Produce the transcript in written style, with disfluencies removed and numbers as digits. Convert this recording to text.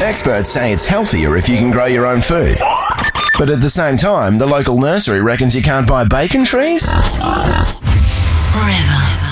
Experts say it's healthier if you can grow your own food. But at the same time, the local nursery reckons you can't buy bacon trees? River.